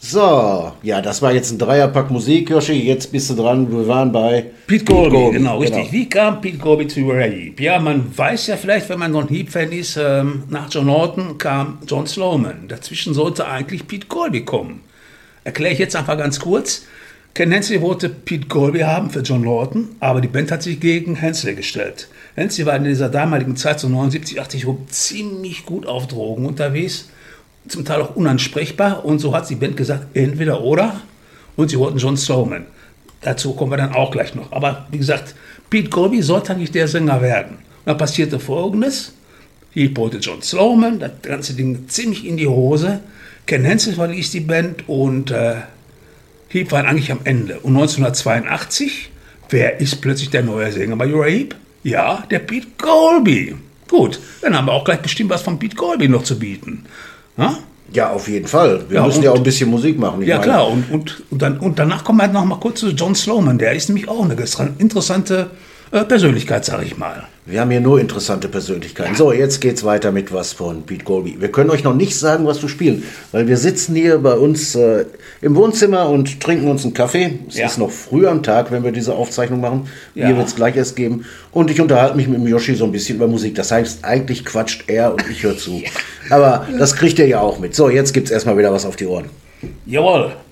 So, ja, das war jetzt ein Dreierpack Musik, Joshi. Jetzt bist du dran. Wir waren bei Pete Colby, genau, richtig. Wie kam Pete Colby zu Uriah Heep? Ja, man weiß ja vielleicht, wenn man so ein Heep-Fan ist, nach John Lawton kam John Sloman. Dazwischen sollte eigentlich Pete Colby kommen. Erkläre ich jetzt einfach ganz kurz. Ken Hensley wollte Pete Colby haben für John Lawton, aber die Band hat sich gegen Hensley gestellt. Hensley war in dieser damaligen Zeit, so 79, 80, ziemlich gut auf Drogen unterwegs. Zum Teil auch unansprechbar, und so hat die Band gesagt, entweder oder, und sie wollten John Sloman. Dazu kommen wir dann auch gleich noch. Aber wie gesagt, Pete Colby sollte eigentlich der Sänger werden. Und da passierte Folgendes: Heep wollte John Sloman, das ganze Ding ziemlich in die Hose. Ken Hensley verließ die Band und Heep war eigentlich am Ende. Und 1982, wer ist plötzlich der neue Sänger bei Uriah Heep? Ja, der Pete Colby. Gut, dann haben wir auch gleich bestimmt was von Pete Colby noch zu bieten. Ja? Ja, auf jeden Fall. Wir müssen ja auch ein bisschen Musik machen. Ja, klar. Und danach kommen wir halt noch mal kurz zu John Sloman. Der ist nämlich auch eine interessante Persönlichkeit, sage ich mal. Wir haben hier nur interessante Persönlichkeiten. Ja. So, jetzt geht's weiter mit was von Pete Colby. Wir können euch noch nicht sagen, was wir spielen, weil wir sitzen hier bei uns im Wohnzimmer und trinken uns einen Kaffee. Es ist noch früh am Tag, wenn wir diese Aufzeichnung machen. Ja. Hier wird es gleich erst geben. Und ich unterhalte mich mit dem Yoshi so ein bisschen über Musik. Das heißt, eigentlich quatscht er und ich höre zu. Aber das kriegt ihr ja auch mit. So, jetzt gibt's erstmal wieder was auf die Ohren. Jawohl.